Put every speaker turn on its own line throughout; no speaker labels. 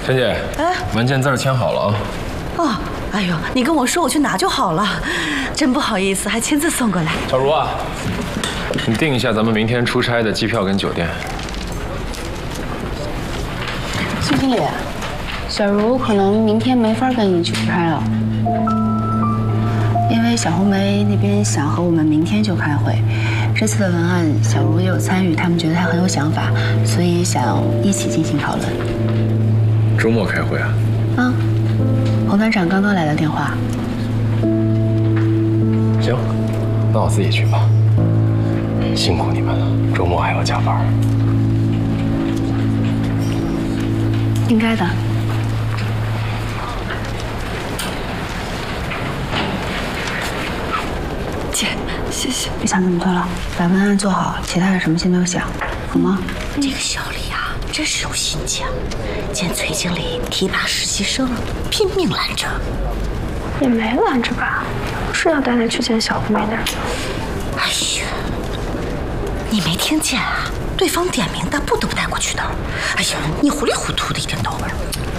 陈姐，文件字签好了啊。
哦，哎呦，你跟我说，我去拿就好了。真不好意思，还亲自送过来。
小茹啊，你订一下咱们明天出差的机票跟酒店。
孙经理，小茹可能明天没法跟你去出差了，因为小红梅那边想和我们明天就开会。这次的文案，小茹也有参与，他们觉得她很有想法，所以想一起进行讨论。
周末开会啊？
啊，洪团长刚刚来的电话。
行，那我自己去吧。辛苦你们了，周末还要加班。
应该的。
姐，谢谢。
别想那么多了，把文案做好，其他的什么先不要想，好吗？
这个小李啊，真是有心机啊！见崔经理提拔实习生，拼命拦着。
也没拦着吧？是要带他去见小红梅的。
哎呀，你没听见啊？对方点名的，不得不带过去的。哎呀，你糊里糊涂的，一天到晚。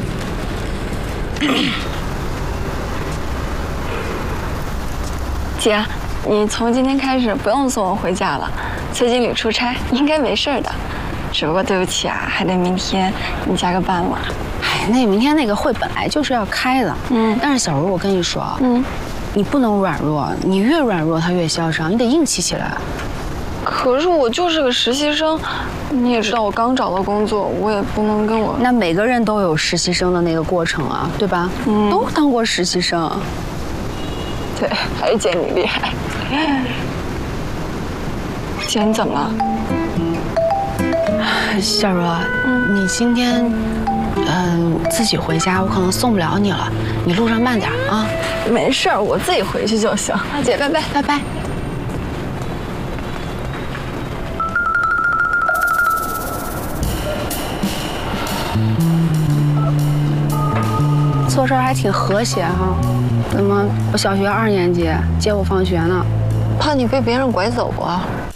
姐，你从今天开始不用送我回家了。崔经理出差，应该没事的。只不过对不起啊，还得明天你加个班了。
哎，那明天那个会本来就是要开的，但是小茹，我跟你说，你不能软弱，你越软弱他越嚣张，你得硬气起来。
可是我就是个实习生，你也知道我刚找到工作，我也不能跟我……
那每个人都有实习生的那个过程啊，对吧？都当过实习生。
对，还是姐你厉害。姐，你怎么了？
小茹，你今天自己回家，我可能送不了你了，你路上慢点啊。
没事儿，我自己回去就行。姐，拜拜，
拜拜。坐这儿还挺和谐哈，怎么我小学2年级接我放学呢？
怕你被别人拐走啊。